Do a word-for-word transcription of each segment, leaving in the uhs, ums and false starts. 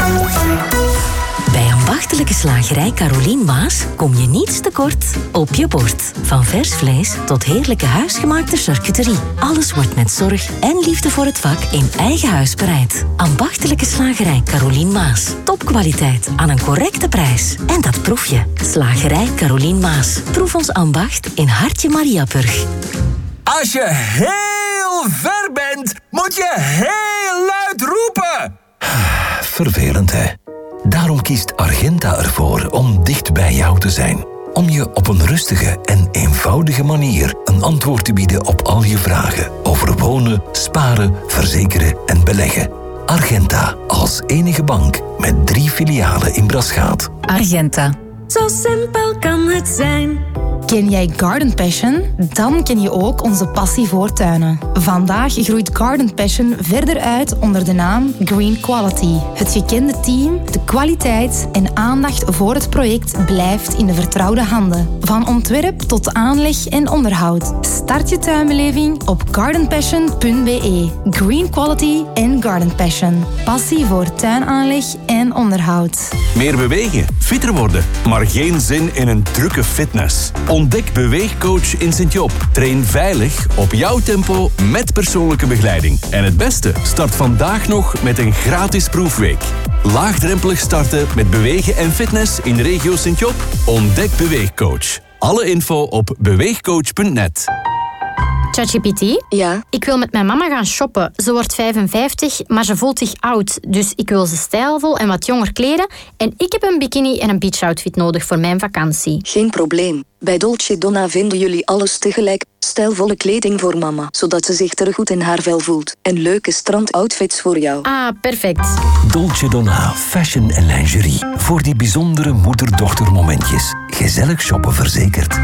Bij ambachtelijke slagerij Carolien Maas kom je niets tekort op je bord. Van vers vlees tot heerlijke huisgemaakte charcuterie. Alles wordt met zorg en liefde voor het vak in eigen huis bereid. Ambachtelijke slagerij Carolien Maas. Topkwaliteit aan een correcte prijs. En dat proef je. Slagerij Carolien Maas. Proef ons ambacht in Hartje Mariaburg. Als je heel ver bent, moet je heel luid roepen. Vervelend, hè? Daarom kiest Argenta ervoor om dicht bij jou te zijn. Om je op een rustige en eenvoudige manier een antwoord te bieden op al je vragen over wonen, sparen, verzekeren en beleggen. Argenta, als enige bank met drie filialen in Braschaat. Argenta. Zo simpel kan het zijn. Ken jij Garden Passion? Dan ken je ook onze passie voor tuinen. Vandaag groeit Garden Passion verder uit onder de naam Green Quality. Het gekende team, de kwaliteit en aandacht voor het project blijft in de vertrouwde handen. Van ontwerp tot aanleg en onderhoud. Start je tuinbeleving op garden passion punt b e. Green Quality en Garden Passion. Passie voor tuinaanleg en onderhoud. Meer bewegen, fitter worden, maar geen zin in een drukke fitness. Ontdek Beweegcoach in Sint-Job. Train veilig, op jouw tempo, met persoonlijke begeleiding. En het beste, start vandaag nog met een gratis proefweek. Laagdrempelig starten met bewegen en fitness in de regio Sint-Job? Ontdek Beweegcoach. Alle info op beweegcoach punt net. ChatGPT? Ja? Ik wil met mijn mama gaan shoppen. Ze wordt vijfenvijftig, maar ze voelt zich oud. Dus ik wil ze stijlvol en wat jonger kleden. En ik heb een bikini en een beachoutfit nodig voor mijn vakantie. Geen probleem. Bij Dolce Donna vinden jullie alles tegelijk. Stijlvolle kleding voor mama, zodat ze zich terug goed in haar vel voelt. En leuke strandoutfits voor jou. Ah, perfect. Dolce Donna, fashion en lingerie. Voor die bijzondere moeder-dochter momentjes. Gezellig shoppen verzekerd.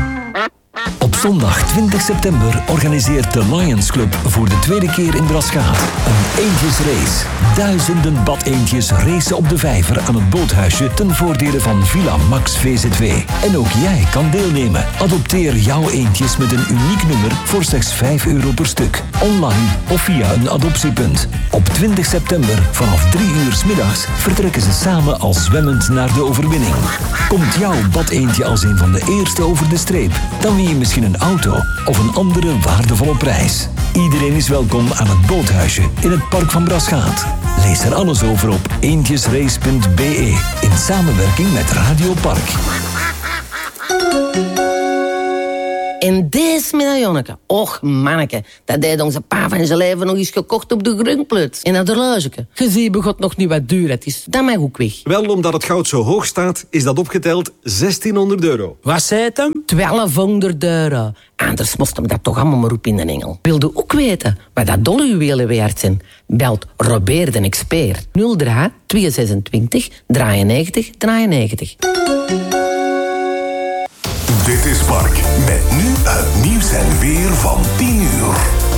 Op zondag twintig september organiseert de Lions Club voor de tweede keer in Braschaat een eendjesrace. Duizenden badeendjes racen op de vijver aan het boothuisje ten voordele van Villa Max V Z W. En ook jij kan deelnemen. Adopteer jouw eendjes met een uniek nummer voor slechts vijf euro per stuk. Online of via een adoptiepunt. Op twintig september vanaf drie uur 's middags vertrekken ze samen al zwemmend naar de overwinning. Komt jouw badeendje als een van de eerste over de streep, dan win je misschien een auto of een andere waardevolle prijs. Iedereen is welkom aan het boothuisje in het park van Braschaat. Lees er alles over op eendjesrace punt b e in samenwerking met Radio Park. En deze medaillonneke, och manneke, dat deed onze pa van zijn leven nog eens gekocht op de Grungplut. En dat horlogeke. Je ziet begot nog niet wat duur het is. Dat mag ook weg. Wel, omdat het goud zo hoog staat, is dat opgeteld zestienhonderd euro. Wat zei het hem? twaalfhonderd euro. Anders moest hem dat toch allemaal maar op in de engel. Wilde ook weten wat dat dolle juwelen waard zijn? Belt Robert de expert. nul drie tweehonderdzesentwintig drieënnegentig drieënnegentig. Dit is Mark, met nu het nieuws en weer van tien uur.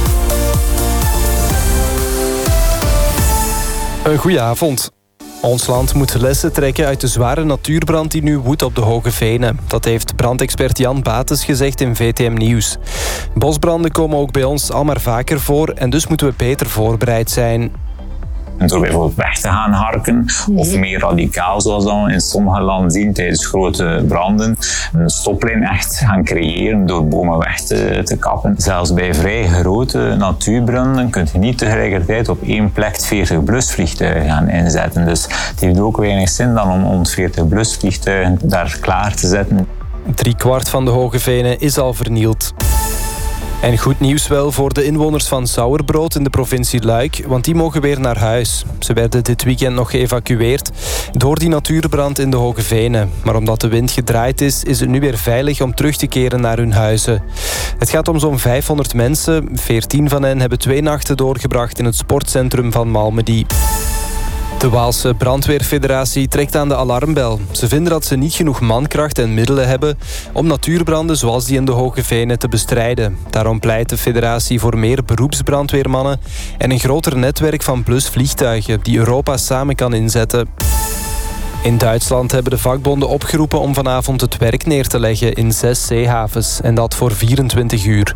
Een goeie avond. Ons land moet lessen trekken uit de zware natuurbrand die nu woedt op de Hoge Venen. Dat heeft brandexpert Jan Bates gezegd in V T M Nieuws. Bosbranden komen ook bij ons al maar vaker voor en dus moeten we beter voorbereid zijn. Door bijvoorbeeld weg te gaan harken of meer radicaal, zoals dan in sommige landen zien tijdens grote branden, een stoplijn echt gaan creëren door bomen weg te, te kappen. Zelfs bij vrij grote natuurbranden kun je niet tegelijkertijd op één plek veertig blusvliegtuigen gaan inzetten. Dus het heeft ook weinig zin dan om ons veertig blusvliegtuigen daar klaar te zetten. Drie kwart van de Hoge Venen is al vernield. En goed nieuws wel voor de inwoners van Sauerbrood in de provincie Luik, want die mogen weer naar huis. Ze werden dit weekend nog geëvacueerd door die natuurbrand in de Hoge Venen. Maar omdat de wind gedraaid is, is het nu weer veilig om terug te keren naar hun huizen. Het gaat om zo'n vijfhonderd mensen. veertien van hen hebben twee nachten doorgebracht in het sportcentrum van Malmedy. De Waalse Brandweerfederatie trekt aan de alarmbel. Ze vinden dat ze niet genoeg mankracht en middelen hebben om natuurbranden zoals die in de Hoge Venen te bestrijden. Daarom pleit de federatie voor meer beroepsbrandweermannen en een groter netwerk van blusvliegtuigen die Europa samen kan inzetten. In Duitsland hebben de vakbonden opgeroepen om vanavond het werk neer te leggen in zes zeehavens en dat voor vierentwintig uur.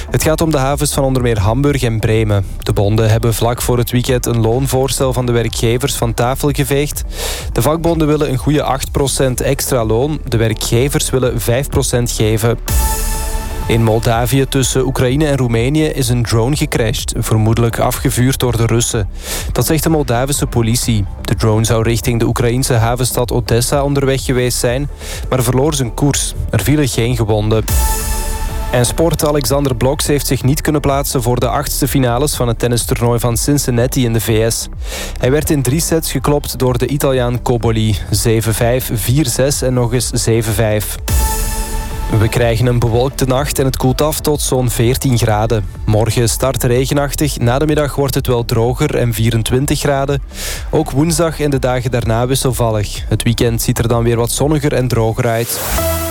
Het gaat om de havens van onder meer Hamburg en Bremen. De bonden hebben vlak voor het weekend een loonvoorstel van de werkgevers van tafel geveegd. De vakbonden willen een goede acht procent extra loon. De werkgevers willen vijf procent geven. In Moldavië tussen Oekraïne en Roemenië is een drone gecrashed, vermoedelijk afgevuurd door de Russen. Dat zegt de Moldavische politie. De drone zou richting de Oekraïnse havenstad Odessa onderweg geweest zijn, maar verloor zijn koers. Er vielen geen gewonden. En sport Alexander Bloks heeft zich niet kunnen plaatsen voor de achtste finales van het tennistoernooi van Cincinnati in de V S. Hij werd in drie sets geklopt door de Italiaan Cobolli. zeven vijf, vier zes en nog eens zeven vijf. We krijgen een bewolkte nacht en het koelt af tot zo'n veertien graden. Morgen start regenachtig, na de middag wordt het wel droger en vierentwintig graden. Ook woensdag en de dagen daarna wisselvallig. Het weekend ziet er dan weer wat zonniger en droger uit.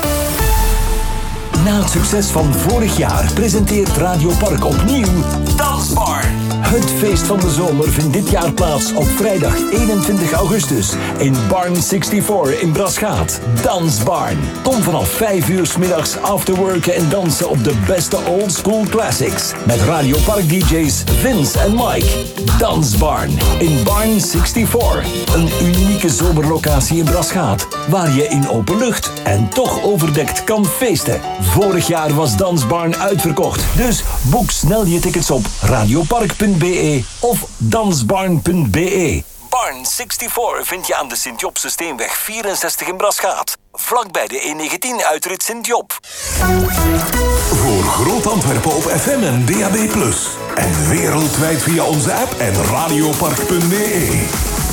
Na het succes van vorig jaar presenteert Radio Park opnieuw Dansbar. Het feest van de zomer vindt dit jaar plaats op vrijdag eenentwintig augustus in Barn vierenzestig in Braschaat. Dansbarn. Kom vanaf vijf uur 's middags afterworken en dansen op de beste old school classics. Met Radio Park D J's Vince en Mike. Dansbarn in Barn vierenzestig. Een unieke zomerlocatie in Braschaat, waar je in open lucht en toch overdekt kan feesten. Vorig jaar was Dansbarn uitverkocht, dus boek snel je tickets op radiopark punt be of dansbarn punt be. Barn vierenzestig vind je aan de Sint-Jobse Steenweg vierenzestig in Braschaat. Vlakbij de E negentien uitrit Sint-Job. Voor Groot Antwerpen op F M en D A B plus. En wereldwijd via onze app en radiopark punt be.